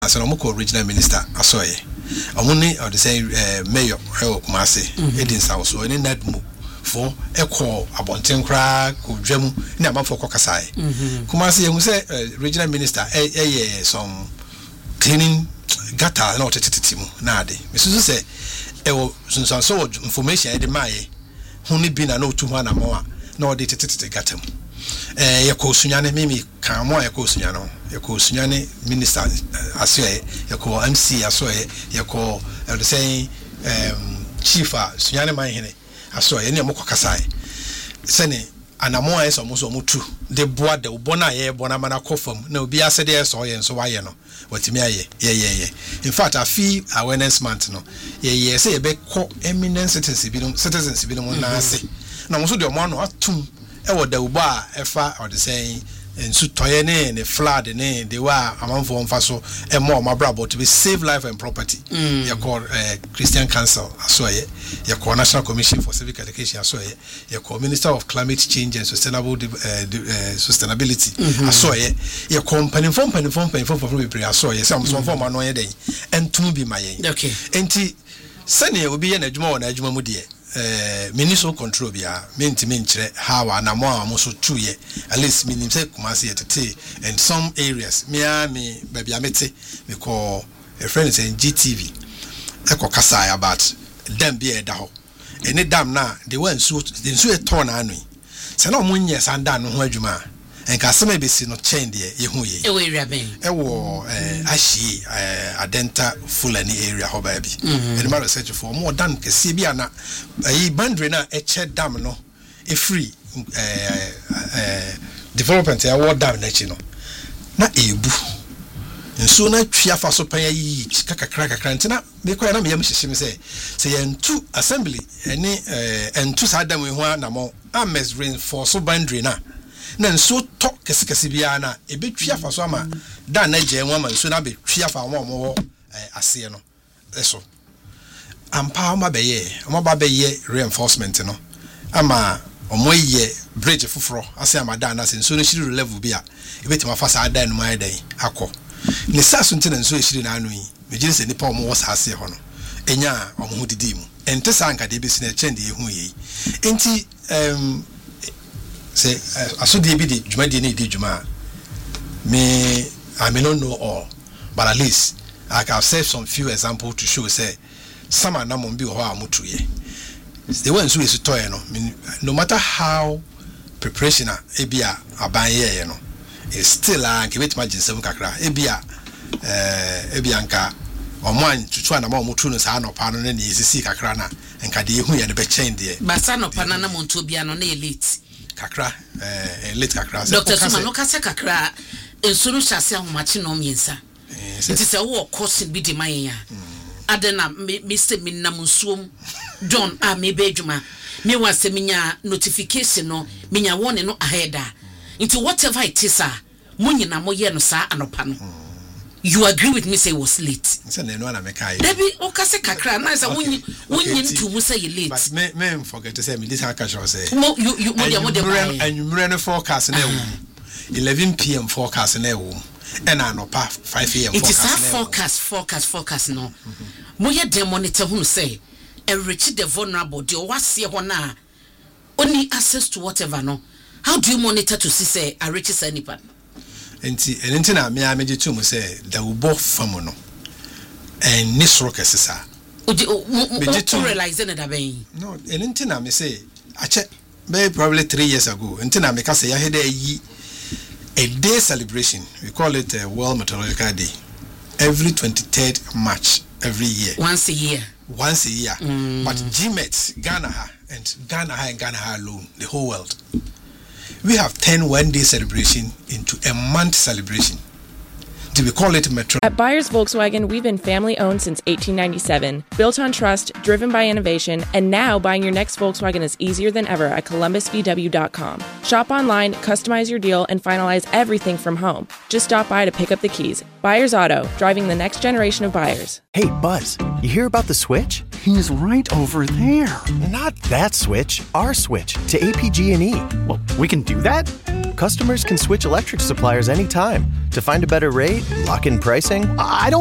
as an Omoko regional minister, Asoye. Omuni or the same mayor, Kumasi, Edin South, so any net move for a call about 10 crack, Jemu, Nama for Kokasai. Kumasi, who say regional minister, some cleaning gutter, not a titimu, Nadi. Mrs. say, since so information at the Maye, only been a no 200 more, no de gatem. Yako Sunyane Mimi, Kamwa Yako Sunyano, Yako Sunyane minister, Aswe, Yako MC, Aswe, Yako, the same chief, Sunyane Mahine, Aswe, any Moko Kasai. Sene, and a more is almost mutu. The board, the Bonaye, Bonamana Kofum, no be as a day, so and so I know. What me, yeah. In fact, I feel awareness month, no. Yeah, say a big eminent citizens, be no nasi. Now, also the one or two. Ewo the uba efa or the saying and so toyene the flood ne they were among for so and more my brother to be save life and property. You call Christian Council asoye, you call National Commission for Civic Education asoye, you call Minister of Climate Change and Sustainability asoye, you call penny from asoye, some form annoyed and to be my okay. Enti Sunny will be an edgemo and edgemo mudie. Minister control bia minchre how na mo amoso 2 year at least minim say Kumasi etete and some areas me baby amete me call a friend say GTV e ko kasa about dam bia e da ho any dam na they were so e turn anu say na mo nye sanda no ho adwuma en ka se me be si no chain de ye hu ye e we area ben e wo ahie adenta fulani area ho ba bi and my research for more than kese bia na boundary na e che dam no e free development ya war dam na chi no na ebu nso na twia fa so pan yi kakakra ntina me kwa na me yam hyehye me say yentu assembly ene entu sa dam ho na mo ames reinforce boundary na nso to kese bia na ebetwia fa so ama da na je nwa ma nso na betwia fa mo ase no eso ampa ma ba ye reinforcement no ama omoye bridge foforo ase ama da na nso no shiri level bia ebetima fa sa da no mai dan akọ ne saso ntina nso eshiri na anu yi mejiri se nipa omo wo sa ase ho no enya omo ho didi mu ente sa anka de besi na chende ehu yi enti say asodi bi di juma di ni di juma me I may not know all but at least I can say some few examples to show say some are not be ho amutu ye the ones who is toy no matter how preparation ebia aban ye no is still anke wait imagine seven kakra ebia nka oman tutu na ma omutu no sa no pa no na esisi kakra na nka de ehu ye ne be chain de basa no pa na monto bia no na elite kakra elite kakra Dr. Suma no kase kakra ensuru hyase ahomachi no miensa it is a war course bi de man ya adena Mr. Minam Nsuom John me be adwuma me wan se minya notification no minya warning no ahead into whatever it is munyina mo ye no sa anopa no you agree with me say it was late say no na me kai debi o kase kakra na say wonyi ntu mu say late but me forget to say me this catch say you mo de anwumre no forecast na 11 p.m. forecast na and anopa 5 a.m. it is a forecast no mo ye dem monitor who say enrich the vulnerable the wase ho na only access to whatever no how do you monitor to see say a rich sanipan enti na me ameje tu mu say da wo bo fam no en ni soro kesesa meje tu realize na ben no enti na me say ache probably 3 years ago enti na me ka say ya heda yi a day celebration. We call it a World Meteorological Day. Every 23rd March every year. Once a year. But GMET, Ghana and Ghana alone, the whole world. We have 10 one-day celebration into a month celebration. We call it Metro. At Buyers Volkswagen, we've been family-owned since 1897, built on trust, driven by innovation, and now buying your next Volkswagen is easier than ever at ColumbusVW.com. Shop online, customize your deal, and finalize everything from home. Just stop by to pick up the keys. Buyers Auto, driving the next generation of buyers. Hey, Buzz, you hear about the switch? He's right over there. Not that switch, our switch to APG&E. Well, we can do that? customers can switch electric suppliers anytime to find a better rate, lock in pricing. I don't